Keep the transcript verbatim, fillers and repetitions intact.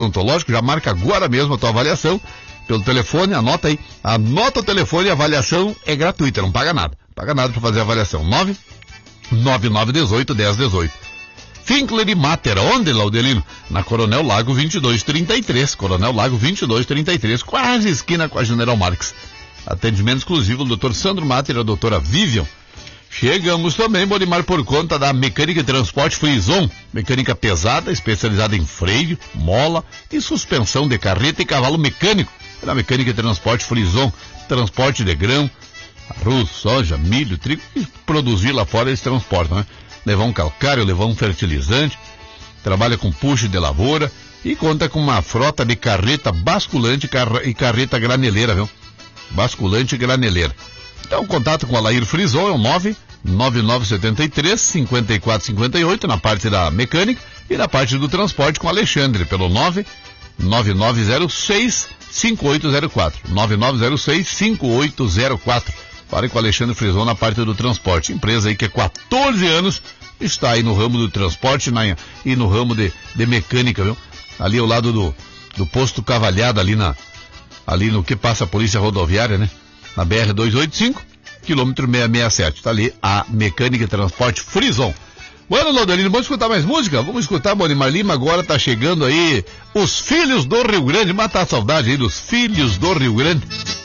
odontológico, já marca agora mesmo a tua avaliação pelo telefone, anota aí, anota o telefone, a avaliação é gratuita, não paga nada, não paga nada para fazer a avaliação, nove nove nove um oito, dez dezoito. Finkler e Mater, onde, Laudelino? Na Coronel Lago vinte e dois trinta e três, Coronel Lago vinte e dois trinta e três, quase esquina com a General Marques. Atendimento exclusivo do doutor Sandro Mater e a doutora Vivian. Chegamos também, Bonimar, por conta da Mecânica e Transporte Frison, mecânica pesada, especializada em freio, mola e suspensão de carreta e cavalo mecânico. Na Mecânica e Transporte Frison, transporte de grão, arroz, soja, milho, trigo, e produzir lá fora eles transportam, né? Levar um calcário, levar um fertilizante, trabalha com puxo de lavoura e conta com uma frota de carreta basculante e carreta graneleira, viu? Basculante e graneleira. Então, contato com a Lair Frison é o nove nove nove sete três, cinco quatro cinco oito na parte da mecânica e na parte do transporte com o Alexandre, pelo nove nove nove zero seis, cinco oito zero quatro, nove nove zero seis, cinco oito zero quatro. Fale com o Alexandre Frison na parte do transporte. Empresa aí que há quatorze anos está aí no ramo do transporte na, e no ramo de, de mecânica, viu? Ali ao lado do, do posto Cavalhada, ali na, ali no que passa a Polícia Rodoviária, né? Na B R duzentos e oitenta e cinco, quilômetro seiscentos e sessenta e sete. Tá ali a Mecânica e Transporte Frison. Bueno, Laudelino, vamos escutar mais música? Vamos escutar, Bonimar Lima, agora tá chegando aí os Filhos do Rio Grande. Mata a saudade aí dos Filhos do Rio Grande.